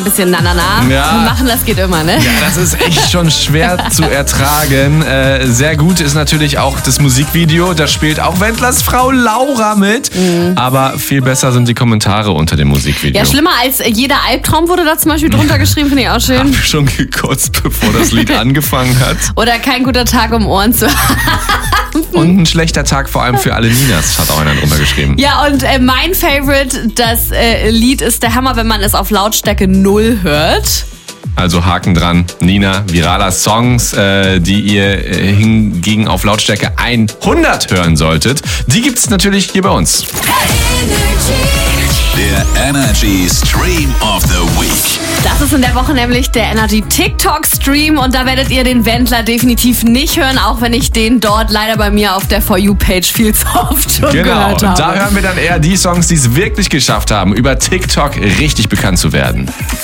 ein bisschen machen, das geht immer, ne? Ja, das ist echt schon schwer zu ertragen. Sehr gut ist natürlich auch das Musikvideo. Da spielt auch Wendlers Frau Laura mit. Aber viel besser sind die Kommentare unter dem Musikvideo. Ja, schlimmer als jeder Albtraum wurde da zum Beispiel drunter geschrieben, finde ich auch schön. Hab schon gekotzt, bevor das Lied angefangen hat. Oder kein guter Tag, um Ohren zu haben. Und ein schlechter Tag vor allem für alle Ninas, hat auch einer drunter geschrieben. Ja, und mein Favorite, das Lied ist der Hammer, wenn man es auf Lautstärke 0 hört. Also Haken dran. Nina, viraler Songs, die ihr hingegen auf Lautstärke 100 hören solltet. Die gibt's natürlich hier bei uns. Der Energy Stream of the Week. Das ist in der Woche nämlich der Energy TikTok Stream und da werdet ihr den Wendler definitiv nicht hören, auch wenn ich den dort leider bei mir auf der For You Page viel zu oft schon gehört habe. Da hören wir dann eher die Songs, die es wirklich geschafft haben, über TikTok richtig bekannt zu werden.